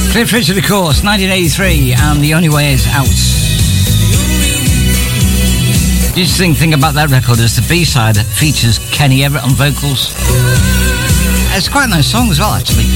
Cliff Richard, of course, 1983, and The Only Way Is Out. The interesting thing about that record is the B-side features Kenny Everett on vocals. It's quite a nice song as well, actually.